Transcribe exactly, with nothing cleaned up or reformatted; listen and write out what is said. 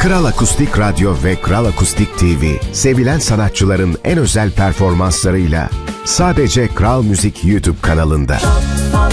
Kral Akustik Radyo ve Kral Akustik T V, sevilen sanatçıların en özel performanslarıyla sadece Kral Müzik YouTube kanalında. Çok